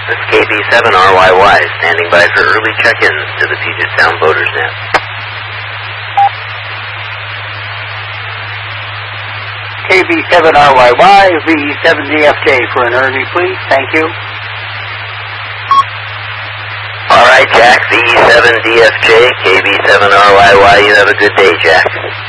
This is KB7RYY, standing by for early check-ins to the Puget Sound Boaters Nest. KB7RYY, VE7DFJ for an early, please. Thank you. All right, Jack, VE7DFJ, KB7RYY, you have a good day, Jack.